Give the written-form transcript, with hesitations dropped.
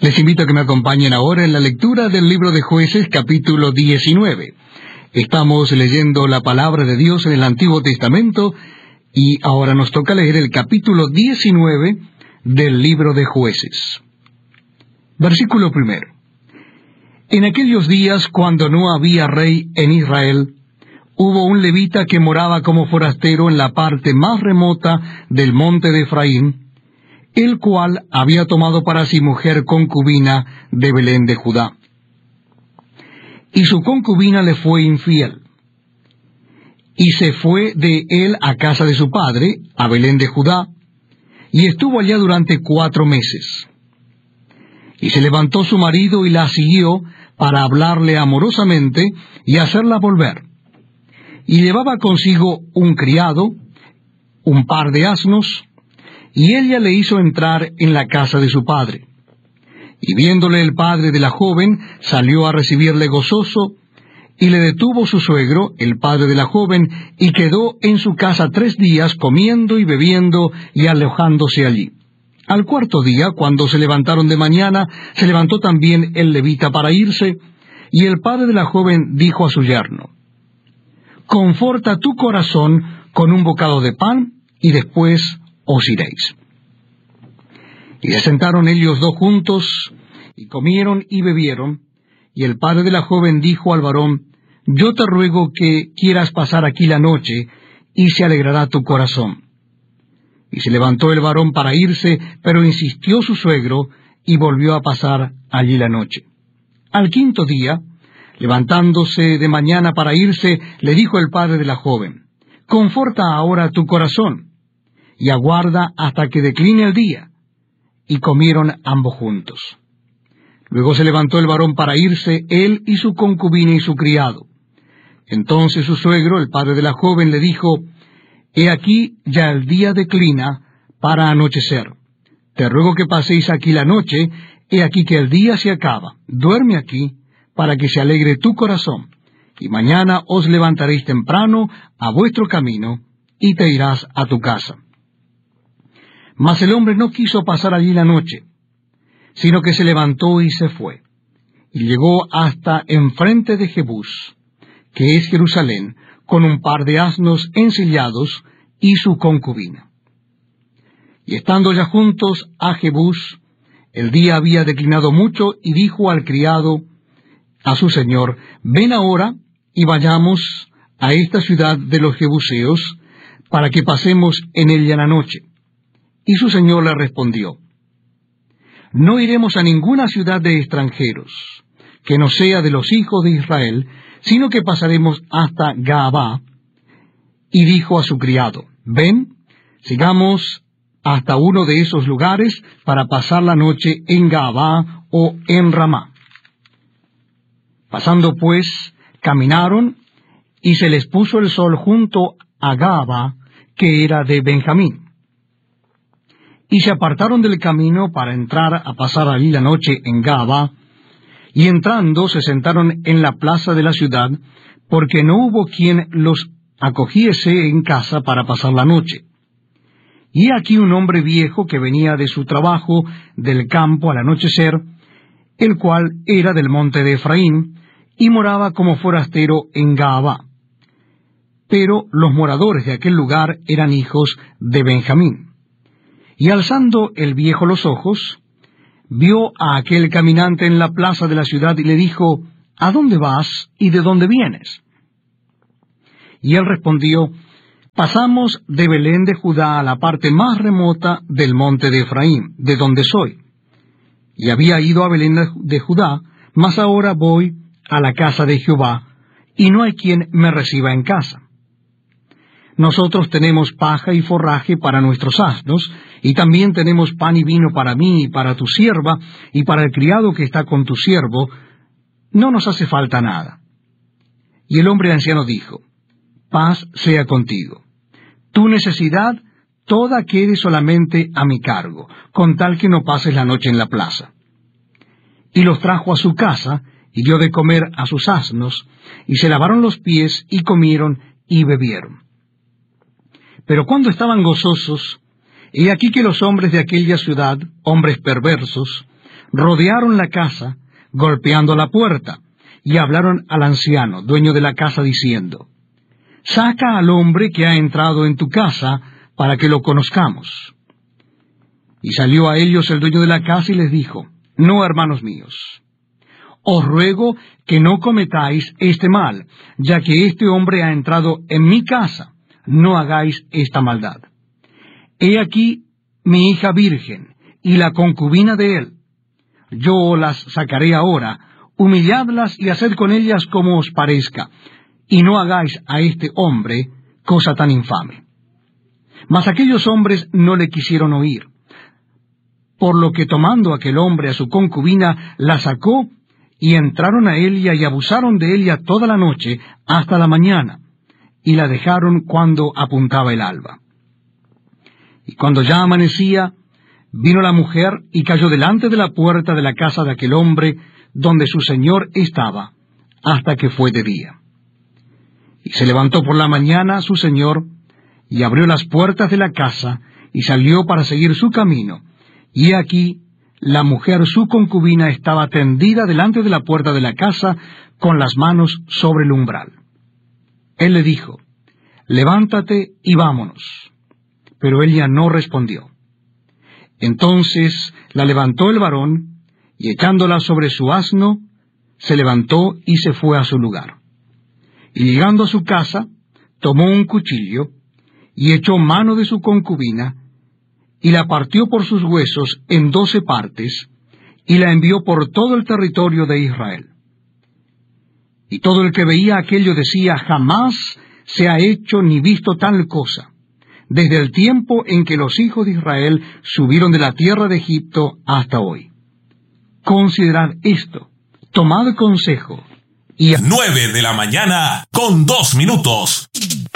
Les invito a que me acompañen ahora en la lectura del libro de Jueces, capítulo 19. Estamos leyendo la palabra de Dios en el Antiguo Testamento y ahora nos toca leer el capítulo 19 del libro de Jueces. Versículo 1. En aquellos días, cuando no había rey en Israel, hubo un levita que moraba como forastero en la parte más remota del monte de Efraín, el cual había tomado para sí mujer concubina de Belén de Judá. Y su concubina le fue infiel, y se fue de él a casa de su padre, a Belén de Judá, y estuvo allá durante 4 meses. Y se levantó su marido y la siguió para hablarle amorosamente y hacerla volver. Y llevaba consigo un criado, un par de asnos, y ella le hizo entrar en la casa de su padre. Y viéndole el padre de la joven, salió a recibirle gozoso, y le detuvo su suegro, el padre de la joven, y quedó en su casa 3 días, comiendo y bebiendo y alojándose allí. Al 4º día, cuando se levantaron de mañana, se levantó también el levita para irse, y el padre de la joven dijo a su yerno: «Conforta tu corazón con un bocado de pan, y después os iréis». Y se sentaron ellos 2 juntos, y comieron y bebieron, y el padre de la joven dijo al varón: «Yo te ruego que quieras pasar aquí la noche, y se alegrará tu corazón». Y se levantó el varón para irse, pero insistió su suegro, y volvió a pasar allí la noche. Al 5º día, levantándose de mañana para irse, le dijo el padre de la joven: «Conforta ahora tu corazón, y aguarda hasta que decline el día». Y comieron ambos juntos. Luego se levantó el varón para irse, él y su concubina y su criado. Entonces su suegro, el padre de la joven, le dijo: «He aquí ya el día declina para anochecer. Te ruego que paséis aquí la noche, he aquí que el día se acaba. Duerme aquí, para que se alegre tu corazón, y mañana os levantaréis temprano a vuestro camino, y te irás a tu casa». Mas el hombre no quiso pasar allí la noche, sino que se levantó y se fue, y llegó hasta enfrente de Jebús, que es Jerusalén, con un par de asnos ensillados y su concubina. Y estando ya juntos a Jebús, el día había declinado mucho, y dijo al criado a su señor: «Ven ahora y vayamos a esta ciudad de los jebuseos, para que pasemos en ella la noche». Y su señor le respondió: «No iremos a ninguna ciudad de extranjeros, que no sea de los hijos de Israel, sino que pasaremos hasta Gaabá». Y dijo a su criado: «Ven, sigamos hasta uno de esos lugares para pasar la noche en Gaabá o en Ramá». Pasando pues, caminaron, y se les puso el sol junto a Gaabá, que era de Benjamín. Y se apartaron del camino para entrar a pasar allí la noche en Gaabá, y entrando se sentaron en la plaza de la ciudad, porque no hubo quien los acogiese en casa para pasar la noche. Y he aquí un hombre viejo que venía de su trabajo del campo al anochecer, el cual era del monte de Efraín, y moraba como forastero en Gaabá. Pero los moradores de aquel lugar eran hijos de Benjamín. Y alzando el viejo los ojos, vio a aquel caminante en la plaza de la ciudad, y le dijo: «¿A dónde vas y de dónde vienes?». Y él respondió: «Pasamos de Belén de Judá a la parte más remota del monte de Efraín, de donde soy. Y había ido a Belén de Judá, mas ahora voy a la casa de Jehová, y no hay quien me reciba en casa. Nosotros tenemos paja y forraje para nuestros asnos, y también tenemos pan y vino para mí y para tu sierva, y para el criado que está con tu siervo. No nos hace falta nada». Y el hombre anciano dijo: «Paz sea contigo. Tu necesidad toda quede solamente a mi cargo, con tal que no pases la noche en la plaza». Y los trajo a su casa, y dio de comer a sus asnos, y se lavaron los pies, y comieron y bebieron. Pero cuando estaban gozosos, he aquí que los hombres de aquella ciudad, hombres perversos, rodearon la casa, golpeando la puerta, y hablaron al anciano, dueño de la casa, diciendo: «Saca al hombre que ha entrado en tu casa, para que lo conozcamos». Y salió a ellos el dueño de la casa y les dijo: «No, hermanos míos, os ruego que no cometáis este mal, ya que este hombre ha entrado en mi casa. No hagáis esta maldad. He aquí mi hija virgen, y la concubina de él. Yo las sacaré ahora, humilladlas y haced con ellas como os parezca, y no hagáis a este hombre cosa tan infame». Mas aquellos hombres no le quisieron oír, por lo que tomando aquel hombre a su concubina, la sacó, y entraron a ella y abusaron de ella toda la noche hasta la mañana, y la dejaron cuando apuntaba el alba. Y cuando ya amanecía, vino la mujer y cayó delante de la puerta de la casa de aquel hombre, donde su señor estaba, hasta que fue de día. Y se levantó por la mañana su señor, y abrió las puertas de la casa, y salió para seguir su camino. Y he aquí, la mujer, su concubina, estaba tendida delante de la puerta de la casa, con las manos sobre el umbral. Él le dijo: «Levántate y vámonos». Pero ella no respondió. Entonces la levantó el varón, y echándola sobre su asno, se levantó y se fue a su lugar. Y llegando a su casa, tomó un cuchillo, y echó mano de su concubina, y la partió por sus huesos en 12 partes, y la envió por todo el territorio de Israel. Y todo el que veía aquello decía: «Jamás se ha hecho ni visto tal cosa, desde el tiempo en que los hijos de Israel subieron de la tierra de Egipto hasta hoy». Considerad esto, tomad consejo. 9 de la mañana con 2 minutos.